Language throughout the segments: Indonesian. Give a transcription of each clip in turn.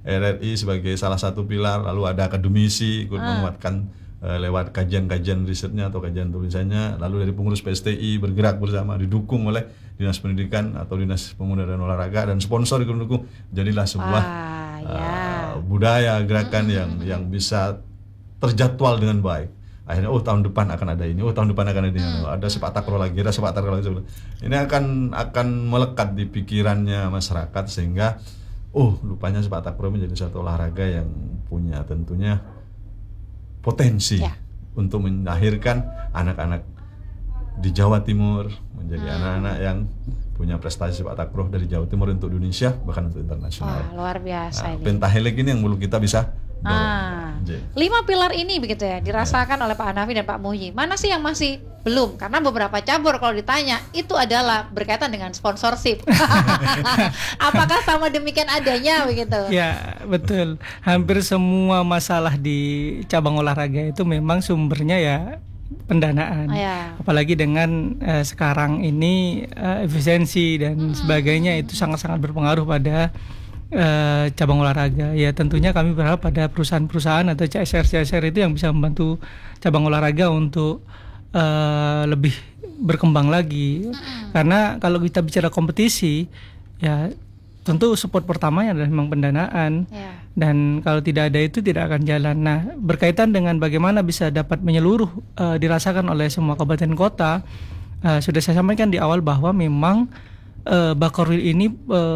RRI sebagai salah satu pilar, lalu ada akademisi ikut menguatkan lewat kajian-kajian risetnya atau kajian tulisannya, lalu dari pengurus PSTI bergerak bersama, didukung oleh Dinas Pendidikan atau Dinas Pemuda dan Olahraga, dan sponsor ikut mendukung, jadilah sebuah budaya gerakan yang bisa terjadwal dengan baik. Akhirnya tahun depan akan ada ini, tahun depan akan ada ini, ada sepak takraw lagi, ada sepak takraw lagi. Ini akan melekat di pikirannya masyarakat, sehingga lupanya sepak takraw menjadi satu olahraga yang punya tentunya potensi untuk melahirkan anak-anak di Jawa Timur menjadi anak-anak yang punya prestasi sepak takraw dari Jawa Timur untuk Indonesia, bahkan untuk internasional. Luar biasa ini. Pentahelix ini yang belum kita bisa dorong. 5 pilar ini begitu ya dirasakan oleh Pak Hanafi dan Pak Muhyi. Mana sih yang masih belum? Karena beberapa cabur kalau ditanya itu adalah berkaitan dengan sponsorship. Apakah sama demikian adanya begitu? Ya, betul. Hampir semua masalah di cabang olahraga itu memang sumbernya ya pendanaan. Apalagi dengan sekarang ini efisiensi dan sebagainya itu sangat-sangat berpengaruh pada cabang olahraga. Ya tentunya kami berharap pada perusahaan-perusahaan atau CSR itu yang bisa membantu cabang olahraga untuk lebih berkembang lagi. Karena kalau kita bicara kompetisi, ya tentu support pertamanya adalah memang pendanaan. Dan kalau tidak ada itu tidak akan jalan. Nah, berkaitan dengan bagaimana bisa dapat menyeluruh dirasakan oleh semua kabupaten kota, sudah saya sampaikan di awal bahwa memang Bakorwil ini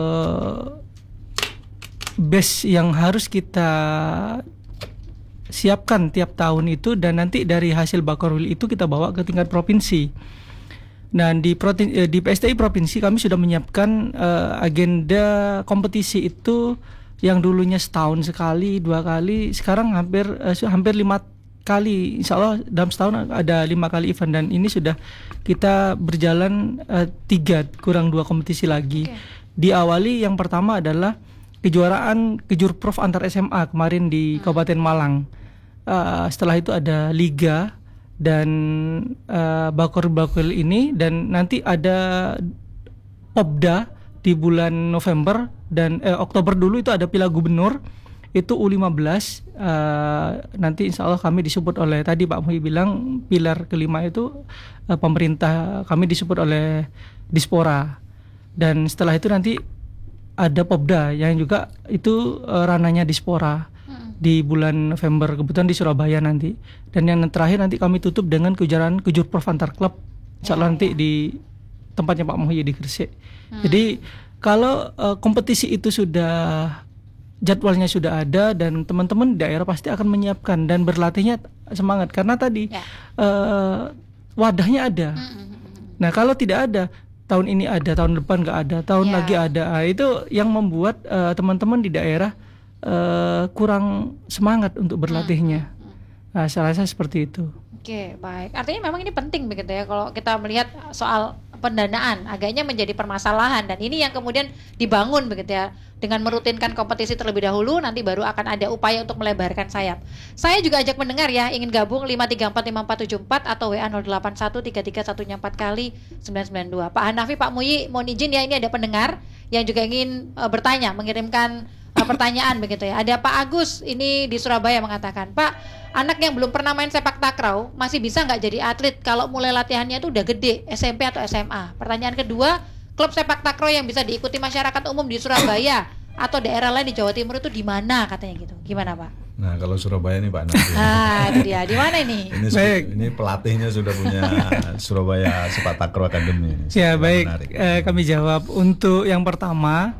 base yang harus kita siapkan tiap tahun itu, dan nanti dari hasil Bakorwil itu kita bawa ke tingkat provinsi. Dan di PSTI provinsi kami sudah menyiapkan agenda kompetisi itu yang dulunya setahun sekali, 2 kali, sekarang hampir 5 kali. Insya Allah dalam setahun ada 5 kali event, dan ini sudah kita berjalan 3 kurang 2 kompetisi lagi. Diawali yang pertama adalah kejuaraan Kejurprov antar SMA kemarin di Kabupaten Malang. Setelah itu ada liga dan Bakorwil ini, dan nanti ada Popda di bulan November, dan Oktober dulu itu ada Piala Gubernur itu U15. Nanti insya Allah kami disupport oleh, tadi Pak Muhyi bilang pilar kelima itu pemerintah, kami disupport oleh Dispora. Dan setelah itu nanti ada Popda yang juga itu ranahnya Dispora di bulan November, kebetulan di Surabaya nanti. Dan yang terakhir nanti kami tutup dengan kejuaraan Kejurprov antar klub, insya Allah nanti di tempatnya Pak Muhyi di Gresik. Jadi kalau kompetisi itu sudah, jadwalnya sudah ada, dan teman-teman di daerah pasti akan menyiapkan dan berlatihnya semangat, karena tadi wadahnya ada. Nah kalau tidak ada, tahun ini ada, tahun depan nggak ada, tahun lagi ada, itu yang membuat teman-teman di daerah kurang semangat untuk berlatihnya. Saya rasa seperti itu. Oke, baik. Artinya memang ini penting begitu ya, kalau kita melihat soal pendanaan agaknya menjadi permasalahan, dan ini yang kemudian dibangun begitu ya, dengan merutinkan kompetisi terlebih dahulu, nanti baru akan ada upaya untuk melebarkan sayap. Saya juga ajak mendengar ya, ingin gabung 5345474 atau WA 08133114 kali 992. Pak Hanafi, Pak Muhyi, mohon izin ya, ini ada pendengar yang juga ingin bertanya, mengirimkan pertanyaan begitu ya. Ada Pak Agus ini di Surabaya mengatakan, Pak, anak yang belum pernah main sepak takraw masih bisa nggak jadi atlet kalau mulai latihannya itu udah gede, SMP atau SMA? Pertanyaan kedua, klub sepak takraw yang bisa diikuti masyarakat umum di Surabaya atau daerah lain di Jawa Timur itu di mana katanya gitu? Gimana Pak? Nah kalau Surabaya nih Pak Nanti. Itu dia. Di mana ini? Ini pelatihnya sudah punya Surabaya Sepak Takraw Academy. Ya baik, kami jawab. Untuk yang pertama,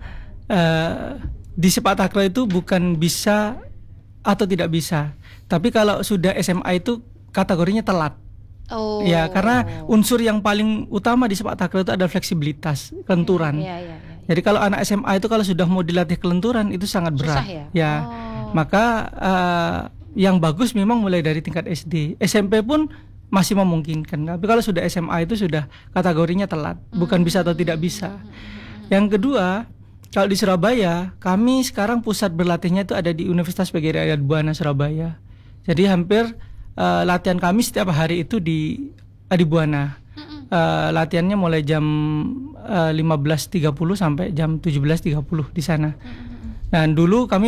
di sepak takraw itu bukan bisa atau tidak bisa, tapi kalau sudah SMA itu kategorinya telat. Ya, karena unsur yang paling utama di sepak takraw itu adalah fleksibilitas, kelenturan. Jadi kalau anak SMA itu kalau sudah mau dilatih kelenturan itu sangat berat. Susah, ya. Maka yang bagus memang mulai dari tingkat SD. SMP pun masih memungkinkan. Tapi kalau sudah SMA itu sudah kategorinya telat, bukan bisa atau tidak bisa. Yang kedua, kalau di Surabaya, kami sekarang pusat berlatihnya itu ada di Universitas PGRI Rakyat Buana Surabaya. Jadi hampir latihan kami setiap hari itu di Buana. Latihannya mulai jam 15.30 sampai jam 17.30 di sana. Dan dulu kami